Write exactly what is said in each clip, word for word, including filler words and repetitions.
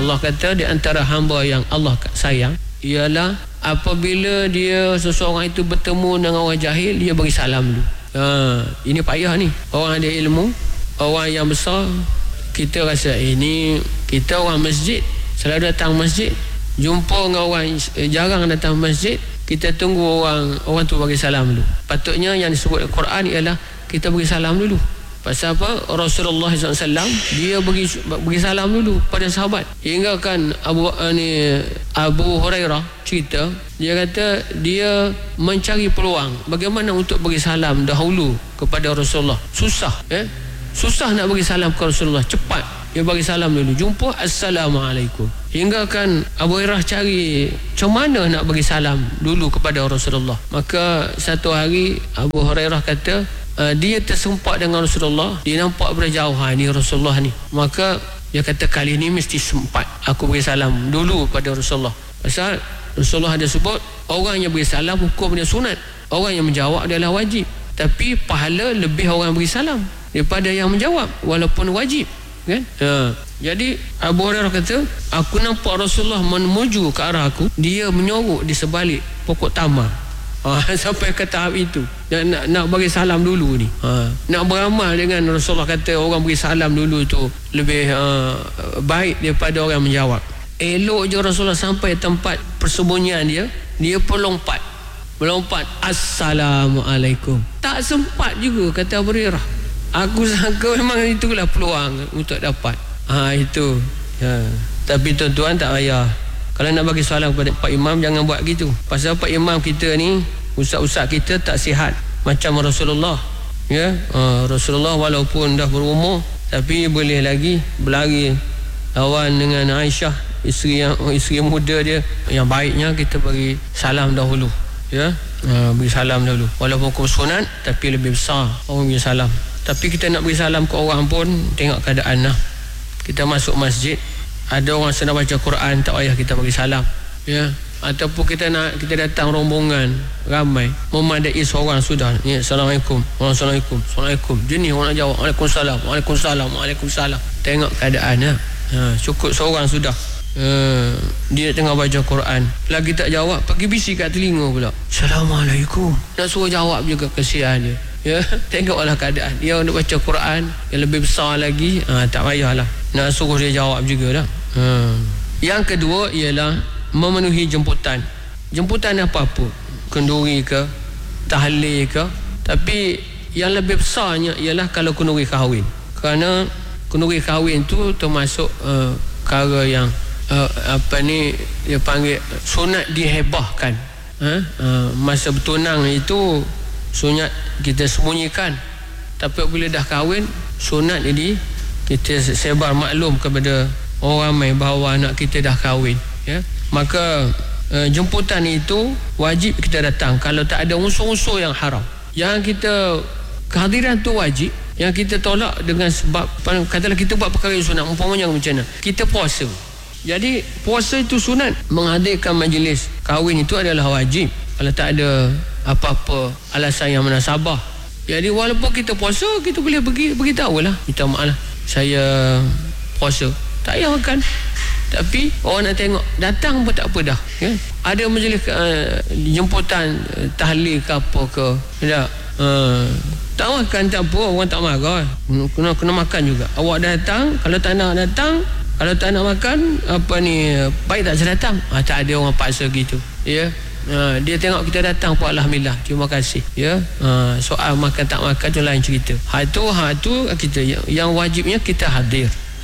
Rasulullah kata di antara hamba yang Allah sayang ialah apabila dia seseorang itu bertemu dengan orang jahil, dia bagi salam dulu. Ha, ini payah ni. Orang ada ilmu, orang yang besar, kita rasa eh, ini kita orang masjid, selalu datang masjid, jumpa dengan orang jarang datang masjid, kita tunggu orang orang tu bagi salam dulu. Patutnya yang disebut Al-Quran ialah kita bagi salam dulu. Pasal apa? Rasulullah sallallahu alaihi wasallam dia bagi bagi salam dulu pada sahabat. Hingga kan Abu ni Abu Hurairah cerita, dia kata dia mencari peluang bagaimana untuk bagi salam dahulu kepada Rasulullah. Susah, eh? Susah nak bagi salam kepada Rasulullah. Cepat dia bagi salam dulu. Jumpa, Assalamualaikum. Hingga kan Abu Hurairah cari macam mana nak bagi salam dulu kepada Rasulullah. Maka satu hari Abu Hurairah kata Uh, dia tersempat dengan Rasulullah, dia nampak berjauh, ha, ni Rasulullah ni. Maka dia kata kali ni mesti sempat aku beri salam dulu pada Rasulullah. Pasal Rasulullah ada sebut orang yang beri salam hukum dia sunat, orang yang menjawab adalah wajib. Tapi pahala lebih orang beri salam daripada yang menjawab walaupun wajib, kan? Ha. Jadi Abu Hurairah kata aku nampak Rasulullah menuju ke arah aku, dia menyorok di sebalik pokok tamar. Ha, sampai ke tahap itu nak, nak, nak bagi salam dulu ni, ha, nak beramal dengan Rasulullah kata orang beri salam dulu tu lebih uh, baik daripada orang menjawab. Elok je Rasulullah sampai tempat persembunyian dia, dia pun lompat melompat, Assalamualaikum. Tak sempat juga, kata Abu Hurairah. Aku sangka memang itulah peluang untuk dapat. Ha, itu ya. Tapi tuan-tuan tak payah. Kalau nak bagi salam kepada Pak Imam, jangan buat gitu. Pasal Pak Imam kita ni, ustaz-ustaz kita tak sihat macam Rasulullah. Ya, uh, Rasulullah walaupun dah berumur, tapi boleh lagi berlari lawan dengan Aisyah, isteri yang isteri muda dia. Yang baiknya kita bagi salam dahulu. Ya, uh, beri salam dahulu. Walaupun hukum sunat, tapi lebih besar orang beri salam. Tapi kita nak beri salam ke orang pun tengok keadaan lah. Kita masuk masjid, ada orang sedang baca Quran, tak payah kita bagi salam, ya. Ataupun kita nak kita datang rombongan ramai, memadai seorang sudah, ya, Assalamualaikum, Assalamualaikum, Assalamualaikum. Jenis orang nak jawab, Waalaikumsalam, Waalaikumsalam, Waalaikumsalam. Tengok keadaan, ya. Ha, cukup seorang sudah. Uh, dia tengah baca Quran, lagi tak jawab, pergi bisik kat telinga pula, Assalamualaikum. Nak suruh jawab juga, kesian dia. Ya, tengoklah keadaan. Dia nak baca Quran yang lebih besar lagi, ha, tak payahlah nak suruh dia jawab jugalah. Ha. Yang kedua ialah memenuhi jemputan. Jemputan apa-apa, kenduri ke, tahlil ke. Tapi yang lebih besarnya ialah kalau kenduri kahwin. Kerana kenduri kahwin tu termasuk uh, perkara yang uh, apa ni dia panggil sunat dihebahkan. Ha? Uh, masa bertunang itu sunat kita sembunyikan, tapi bila dah kahwin, sunat jadi kita sebar maklum kepada orang ramai bahawa anak kita dah kahwin, ya. Maka uh, jemputan itu wajib kita datang kalau tak ada unsur-unsur yang haram. Yang kita kehadiran tu wajib, yang kita tolak dengan sebab katalah kita buat perkara yang sunat, umpamanya macam mana, kita puasa. Jadi puasa itu sunat, menghadirkan majlis kahwin itu adalah wajib kalau tak ada apa-apa alasan yang menasabah. Jadi walaupun kita puasa, kita boleh pergi beritahu lah, minta maaf lah, saya puasa, tak payah makan. Tapi orang nak tengok, datang pun tak apa dah, ya? Ada majlis uh, jemputan uh, tahlil ke apa ke, tak, uh, tak makan tak apa, orang tak marah, kena, kena makan juga. Awak datang, kalau tak nak datang, kalau tak nak makan, apa ni, baik tak saya datang. Ha, tak ada orang paksa gitu, ya. Ha, dia tengok kita datang pun alhamdulillah, terima kasih, ya. Ha, soal makan tak makan tu lain cerita. Ha tu ha tu kita yang, yang wajibnya kita hadir.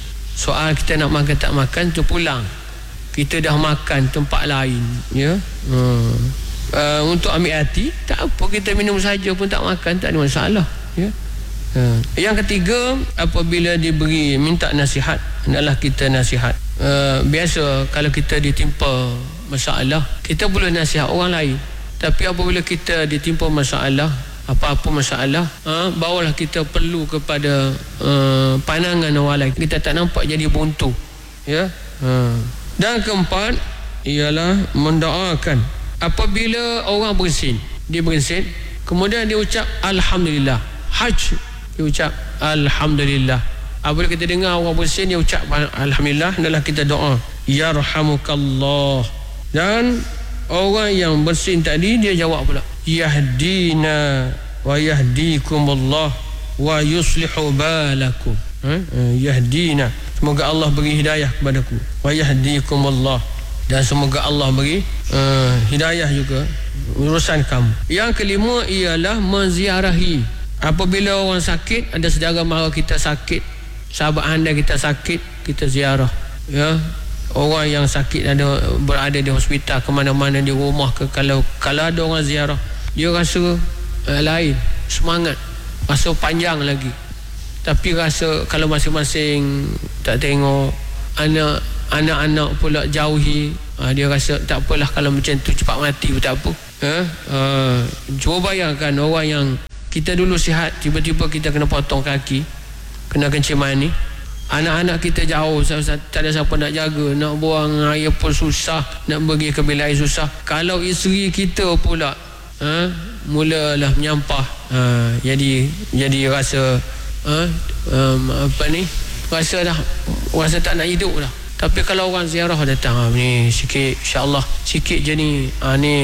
Soal kita nak makan tak makan tu pulang, kita dah makan tempat lain, ya. Ha. Uh, untuk ambil hati, tak apa, kita minum saja pun tak makan, tak ada masalah, ya. Ha. Yang ketiga, apabila diberi minta nasihat, hendaklah kita nasihat. Uh, biasa kalau kita ditimpa masalah, kita boleh nasihat orang lain. Tapi apabila kita ditimpa masalah, apa-apa masalah, uh, barulah kita perlu kepada uh, pandangan orang lain. Kita tak nampak jadi buntu, ya. Uh. Dan keempat ialah mendoakan. Apabila orang bersin, dia bersin, kemudian dia ucap Alhamdulillah. Haj, dia ucap Alhamdulillah. apabila kita dengar orang bersin dia ucap alhamdulillah, adalah kita doa yarhamukallah. Dan orang yang bersin tadi dia jawab pula yahdina wa yahdikumullah wa yuslihu balakum. Ha? Yahdina, semoga Allah beri hidayah kepadaku, wa yahdikumullah, dan semoga Allah beri uh, hidayah juga urusan kamu. Yang kelima ialah menziarahi. Apabila orang sakit, ada saudara mara kita sakit, sahabat anda kita sakit, kita ziarah. Ya, orang yang sakit ada berada di hospital, ke mana-mana, di rumah ke, kalau kalau ada orang ziarah, dia rasa uh, lain, semangat, rasa panjang lagi. Tapi rasa kalau masing-masing tak tengok, anak anak-anak pula jauhi, ha, dia rasa tak apalah kalau macam tu cepat mati pun tak apa. Ha? Ha, cuba bayangkan orang yang kita dulu sihat, tiba-tiba kita kena potong kaki, kena kencing mani, anak-anak kita jauh, tak ada siapa nak jaga, nak buang air pun susah, nak pergi ke bilik air susah. Kalau isteri kita pula ha, mulalah menyampah, ha, jadi jadi rasa ha, um, apa ni, rasa dah rasa tak nak hidup dah. Tapi kalau orang ziarah datang, ni sikit insya-Allah, sikit je ni, ha, ni